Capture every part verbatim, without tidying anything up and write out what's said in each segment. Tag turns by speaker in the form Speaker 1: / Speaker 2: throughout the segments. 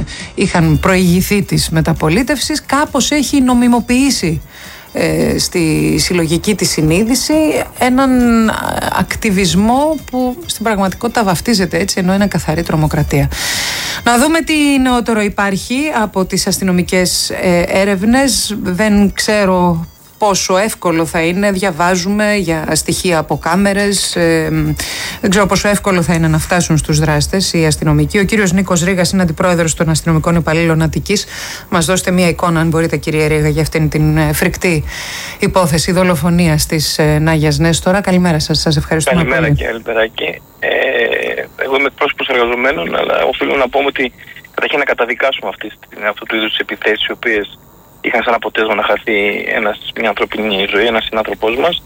Speaker 1: είχαν προηγηθεί της μεταπολίτευσης, κάπως έχει νομιμοποιήσει ε, στη συλλογική της συνείδηση έναν ακτιβισμό που στην πραγματικότητα βαφτίζεται έτσι, ενώ είναι καθαρή τρομοκρατία. Να δούμε τι νεότερο υπάρχει από τις αστυνομικές ε, έρευνες. Δεν ξέρω πόσο εύκολο θα είναι, διαβάζουμε για στοιχεία από κάμερες, ε, δεν ξέρω πόσο εύκολο θα είναι να φτάσουν στους δράστες οι αστυνομικοί. Ο κύριος Νίκος Ρήγας είναι αντιπρόεδρος των αστυνομικών υπαλλήλων Αττικής. Μας δώσετε μια εικόνα, αν μπορείτε, κύριε Ρήγα, για αυτήν την φρικτή υπόθεση δολοφονίας της ε, Νάγιας Νέστορα. Καλημέρα σας, σας ευχαριστούμε.
Speaker 2: Καλημέρα
Speaker 1: πολύ.
Speaker 2: Κύριε Ελπεράκη. Ε, εγώ είμαι εκπρόσωπος εργαζομένων, αλλά οφείλω να πούμε ότι καταρχήν να καταδικάσουμε αυτή, αυτού του είδους τις επιθέσεις, οι οποίες είχαν σαν αποτέλεσμα να χαθεί ένας, μια ανθρωπινή ζωή, ένας συνάνθρωπός μας.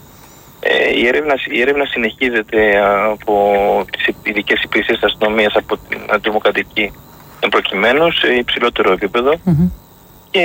Speaker 2: Ε, η, έρευνα, η έρευνα συνεχίζεται από τις ειδικές υπηρεσίες της αστυνομίας, από την αντιδημοκρατική προκειμένου, σε υψηλότερο επίπεδο. Mm-hmm. Και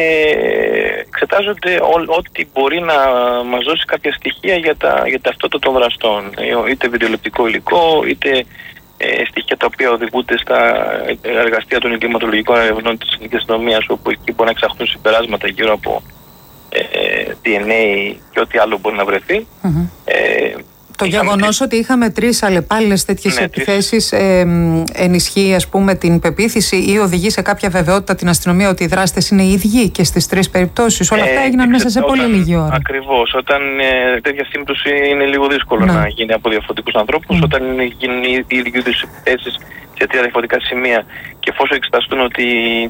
Speaker 2: εξετάζονται ό,τι μπορεί να μας δώσει κάποια στοιχεία για τα, για τα ταυτότητα των δραστών. Είτε βιντεοληπτικό υλικό, είτε ε, στοιχεία τα οποία οδηγούνται στα εργαστήρια των εγκληματολογικών ερευνών της Εθνικής Αστυνομίας, όπου εκεί μπορεί να εξαχθούν συμπεράσματα γύρω από ε, ντι εν έι και ό,τι άλλο μπορεί να βρεθεί. Mm-hmm. Ε,
Speaker 1: Το γεγονός ότι είχαμε τρεις αλλεπάλληλες τέτοιες ναι, επιθέσεις ε, ενισχύει, ας πούμε, την πεποίθηση ή οδηγεί σε κάποια βεβαιότητα την αστυνομία ότι οι δράστες είναι οι ίδιοι και στις τρεις περιπτώσεις? Όλα αυτά έγιναν ε, μέσα σε πολύ λίγη ώρα.
Speaker 2: Ακριβώς. Όταν ε, τέτοια σύμπτωση είναι λίγο δύσκολο να, να γίνει από διαφορετικούς ανθρώπους, mm. όταν γίνουν οι ίδιοι επιθέσεις σε τρία διαφορετικά σημεία και εφόσον εξεταστούν ότι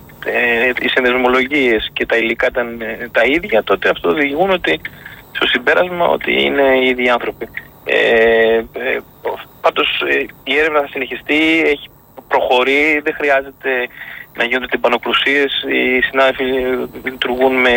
Speaker 2: ε, οι συνδεσμολογίες και τα υλικά ήταν ε, τα ίδια, τότε αυτό οδηγούν ότι, στο συμπέρασμα ότι είναι οι ίδιοι άνθρωποι. Ε, ε, πάντως ε, η έρευνα θα συνεχιστεί, έχει προχωρεί, δεν χρειάζεται να γίνονται τυμπανοκρουσίες. Οι συνάδελφοι λειτουργούν με,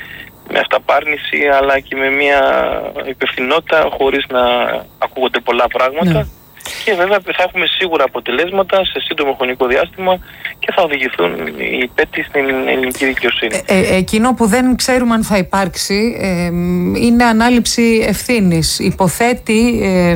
Speaker 2: με αυταπάρνηση αλλά και με μια υπευθυνότητα, χωρίς να ακούγονται πολλά πράγματα. Ναι. Και βέβαια θα έχουμε σίγουρα αποτελέσματα σε σύντομο χρονικό διάστημα και θα οδηγηθούν οι υπέτειοι στην ελληνική δικαιοσύνη.
Speaker 1: Ε, ε, εκείνο που δεν ξέρουμε αν θα υπάρξει ε, είναι ανάληψη ευθύνης. Υποθέτει, ε,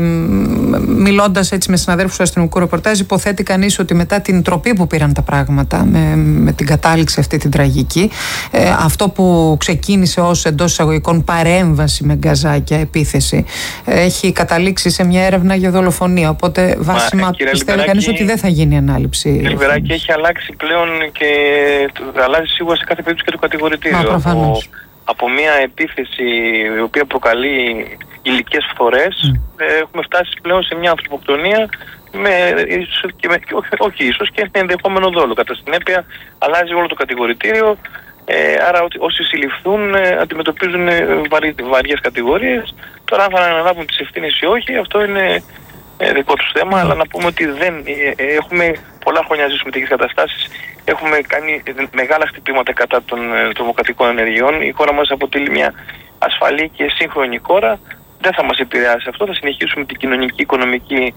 Speaker 1: μιλώντας έτσι με συναδέλφους του αστυνομικού ρεπορτάζ, υποθέτει κανείς ότι μετά την τροπή που πήραν τα πράγματα, με, με την κατάληξη αυτή την τραγική, ε, αυτό που ξεκίνησε ως εντός εισαγωγικών παρέμβαση με γκαζάκια, επίθεση, ε, έχει καταλήξει σε μια έρευνα για δολοφονία. Οπότε βάσιμα πιστεύει κανείς ότι δεν θα γίνει ανάληψη.
Speaker 2: Κύριε Λιμπεράκη, έχει αλλάξει πλέον και αλλάζει σίγουρα σε κάθε περίπτωση και το κατηγορητήριο. Από, από μια επίθεση η οποία προκαλεί υλικές φθορές, mm. έχουμε φτάσει πλέον σε μια ανθρωποκτονία με, και με, όχι, όχι ίσως και με ενδεχόμενο δόλο. Κατά συνέπεια αλλάζει όλο το κατηγορητήριο. Ε, άρα όσοι συλληφθούν ε, αντιμετωπίζουν ε, βαρύ, βαριές κατηγορίες. Τώρα αν θα αναλάβουν τις ευθύνες ή όχι, αυτό είναι Ε, δικό του θέμα, mm. αλλά να πούμε ότι δεν ε, ε, έχουμε πολλά χρόνια ζήσει με τέτοιες καταστάσεις. Έχουμε κάνει ε, μεγάλα χτυπήματα κατά των ε, τρομοκρατικών ενεργειών. Η χώρα μας αποτελεί μια ασφαλή και σύγχρονη χώρα. Δεν θα μας επηρεάσει αυτό. Θα συνεχίσουμε την κοινωνική, οικονομική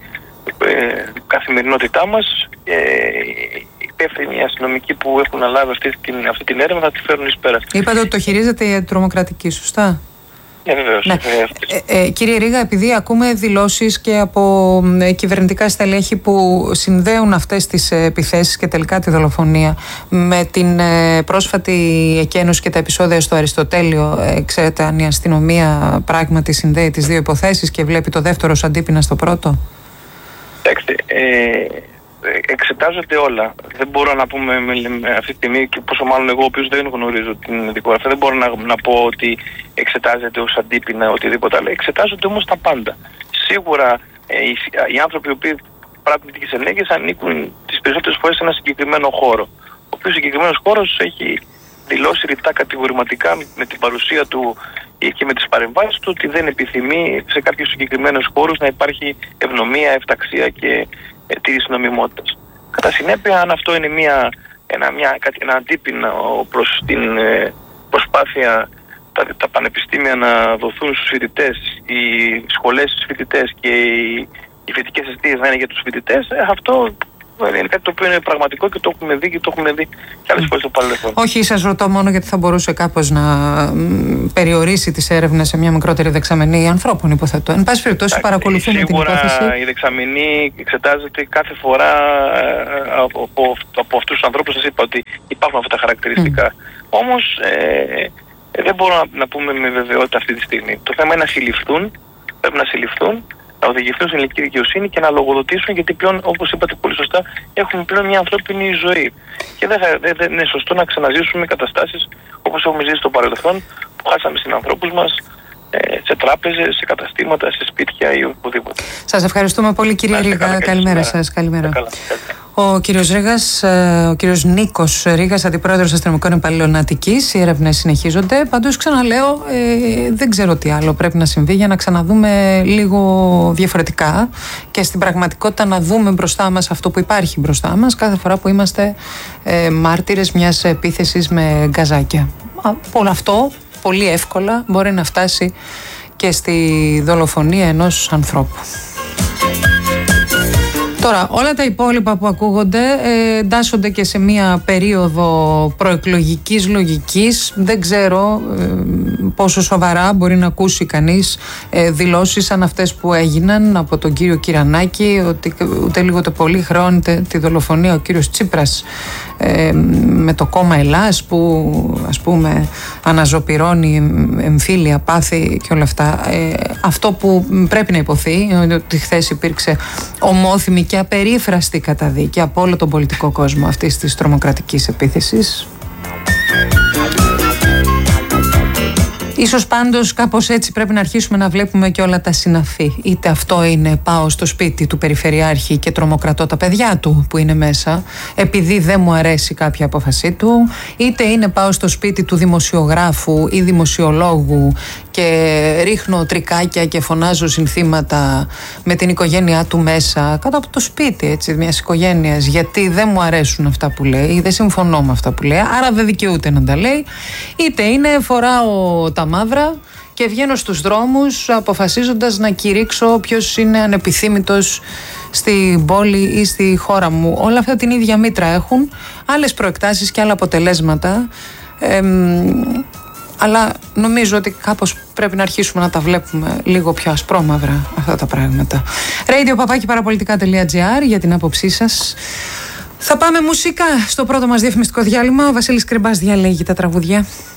Speaker 2: ε, καθημερινότητά μας. Ε, οι υπεύθυνοι αστυνομικοί που έχουν αναλάβει αυτή την, αυτή την έρευνα θα τη φέρουν εις πέρα.
Speaker 1: Είπατε ότι το χειρίζεται η τρομοκρατική, σωστά?
Speaker 2: Ναι, βεβαίως.
Speaker 1: Ναι. Ε, ε, κύριε Ρήγα, επειδή ακούμε δηλώσεις και από ε, κυβερνητικά στελέχη που συνδέουν αυτές τις ε, επιθέσεις και τελικά τη δολοφονία με την ε, πρόσφατη εκένωση και τα επεισόδια στο Αριστοτέλειο, ε, ξέρετε αν η αστυνομία πράγματι συνδέει τις δύο υποθέσεις και βλέπει το δεύτερο σαν αντίπεινα στο πρώτο?
Speaker 2: Κοιτάξτε, ε, εξετάζονται όλα. Δεν μπορώ να πούμε με, με αυτή τη στιγμή, και πόσο μάλλον εγώ, ο οποίος δεν γνωρίζω την δικογραφία, δεν μπορώ να, να πω ότι εξετάζεται ως αντίπεινα οτιδήποτε άλλο. Εξετάζονται όμως τα πάντα. Σίγουρα ε, οι, οι άνθρωποι οι οποίοι πράττουν τέτοιες ενέργειες ανήκουν τις περισσότερες φορές σε ένα συγκεκριμένο χώρο. Ο οποίος συγκεκριμένος χώρος έχει δηλώσει ρητά κατηγορηματικά με την παρουσία του και με τις παρεμβάσεις του ότι δεν επιθυμεί σε κάποιους συγκεκριμένους χώρους να υπάρχει ευνομία, εφταξία και ε, τήρηση νομιμότητας. Κατά συνέπεια, αν αυτό είναι μια, ένα, μια, ένα αντίπεινο προς την ε, προσπάθεια τα, τα πανεπιστήμια να δοθούν στους φοιτητές, οι σχολές στους φοιτητές και οι, οι φοιτητικές αιστείες να είναι για τους φοιτητές, ε, αυτό είναι κάτι το οποίο είναι πραγματικό και το έχουμε δει και το έχουμε δει και άλλες φορές στο παρελθόν.
Speaker 1: Όχι, σας ρωτώ μόνο γιατί θα μπορούσε κάπως να περιορίσει τις έρευνες σε μια μικρότερη δεξαμενή ανθρώπων, υποθέτω. Εν πάση περιπτώσει, παρακολουθούμε την υπόθεση.
Speaker 2: Σίγουρα η δεξαμενή εξετάζεται κάθε φορά από, από, από αυτούς τους ανθρώπους. Σας είπα ότι υπάρχουν αυτά τα χαρακτηριστικά. Mm. Όμως ε, ε, δεν μπορούμε να, να πούμε με βεβαιότητα αυτή τη στιγμή. Το θέμα είναι να συλληφθούν, πρέπει να συλληφθούν, να οδηγηθούν στην ελληνική δικαιοσύνη και να λογοδοτήσουν, γιατί πλέον, όπως είπατε πολύ σωστά, έχουμε πλέον μια ανθρώπινη ζωή. Και δεν, θα, δεν, δεν είναι σωστό να ξαναζήσουμε καταστάσεις όπως έχουμε ζήσει στο παρελθόν, που χάσαμε συνανθρώπους μας σε τράπεζες, σε καταστήματα, σε σπίτια ή οπουδήποτε.
Speaker 1: Σας ευχαριστούμε πολύ, κύριε Ρήγα. Καλημέρα, καλημέρα σας. Καλημέρα.
Speaker 2: Καλά,
Speaker 1: ο κύριος Ρήγας, ο κύριος Νίκος Ρήγας, αντιπρόεδρος αστυνομικών υπαλλήλων Αττικής. Οι έρευνες συνεχίζονται. Παντούς, ξαναλέω, ε, δεν ξέρω τι άλλο πρέπει να συμβεί για να ξαναδούμε λίγο διαφορετικά και στην πραγματικότητα να δούμε μπροστά μας αυτό που υπάρχει μπροστά μας κάθε φορά που είμαστε ε, μάρτυρες μιας επίθεσης με γκαζάκια. Όλο αυτό πολύ εύκολα μπορεί να φτάσει και στη δολοφονία ενός ανθρώπου. Τώρα, όλα τα υπόλοιπα που ακούγονται ε, εντάσσονται και σε μία περίοδο προεκλογικής λογικής. Δεν ξέρω ε, πόσο σοβαρά μπορεί να ακούσει κανείς ε, δηλώσεις σαν αυτές που έγιναν από τον κύριο Κυρανάκη, ότι ούτε λίγο το πολύ χρεώνεται τη δολοφονία ο κύριος Τσίπρας ε, με το κόμμα Ελλάς, που ας πούμε αναζωπυρώνει εμφύλια πάθη και όλα αυτά. Ε, αυτό που πρέπει να υποθεί είναι ότι χθες υπήρξε ομόθυμη και απερίφραστη καταδίκη από όλο τον πολιτικό κόσμο αυτής της τρομοκρατικής επίθεσης. Ίσως πάντως κάπως έτσι πρέπει να αρχίσουμε να βλέπουμε και όλα τα συναφή. Είτε αυτό είναι πάω στο σπίτι του Περιφερειάρχη και τρομοκρατώ τα παιδιά του που είναι μέσα επειδή δεν μου αρέσει κάποια απόφασή του, είτε είναι πάω στο σπίτι του δημοσιογράφου ή δημοσιολόγου και ρίχνω τρικάκια και φωνάζω συνθήματα με την οικογένειά του μέσα κάτω από το σπίτι έτσι, μιας οικογένειας, γιατί δεν μου αρέσουν αυτά που λέει ή δεν συμφωνώ με αυτά που λέει, άρα δεν δικαιούται να τα λέει. Είτε είναι φοράω τα μαύρα και βγαίνω στους δρόμους αποφασίζοντας να κηρύξω ποιος είναι ανεπιθύμητος στην πόλη ή στη χώρα μου. Όλα αυτά την ίδια μήτρα έχουν, άλλες προεκτάσεις και άλλα αποτελέσματα, ε, αλλά νομίζω ότι κάπως πρέπει να αρχίσουμε να τα βλέπουμε λίγο πιο ασπρόμαυρα αυτά τα πράγματα. radio παπάκι παραπολιτικά τελεία τζι άρ για την άποψή σας. Θα πάμε μουσικά στο πρώτο μας διαφημιστικό διάλειμμα. Ο Βασίλης Κρυμπάς διαλέγει τα τραγούδια.